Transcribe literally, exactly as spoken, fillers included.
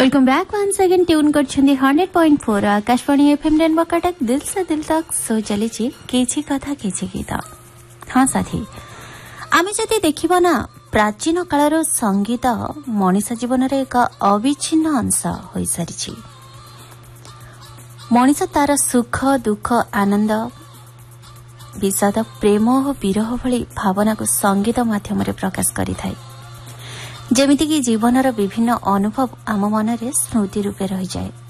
Welcome back once again tune करछंदी hundred point four Akashvani FM rainbow Cuttack दिल से दिल तक सो चलीची किछि कथा किछि गीत। हाँ साथी आमे जदि देखिबा ना प्राचीन कालर संगीत मनीष जीवन रे एक अविच्छिन्न अंश होई सारिछि। मनीष तार सुख दुख आनंद विषाद प्रेम और विरह भली भावना को संगीत माध्यम रे प्रकाश करि थाए। जेमिति कि जीवनर विभिन्न अनुभव आम मनरे स्मृति रूपे रही जाए।